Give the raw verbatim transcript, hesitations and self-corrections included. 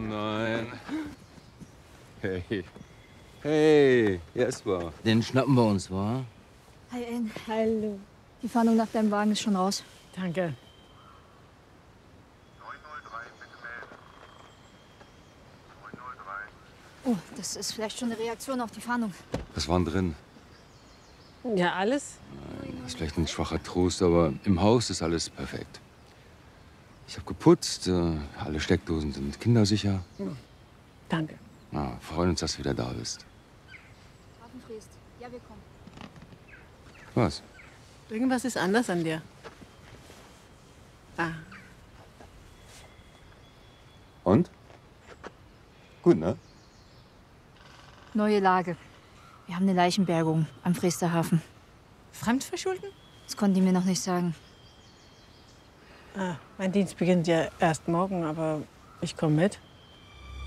nein. Hey. Hey, Jesper. Den schnappen wir uns, wa? Hi, Ann. Hallo. Die Fahndung nach deinem Wagen ist schon raus. Danke. neun null drei, bitte melden. neun null drei. Oh, das ist vielleicht schon eine Reaktion auf die Fahndung. Was war denn drin? Ja, alles? Das ist vielleicht ein schwacher Trost, aber im Haus ist alles perfekt. Ich habe geputzt, äh, alle Steckdosen sind kindersicher. Danke. Na, freuen uns, dass du wieder da bist. Hafenfriest. Ja, wir kommen. Was? Irgendwas ist anders an dir. Ah, Und? Gut, ne? Neue Lage. Wir haben eine Leichenbergung am Friester Hafen. Fremdverschulden? Das konnten die mir noch nicht sagen. Ah, mein Dienst beginnt ja erst morgen, aber ich komme mit.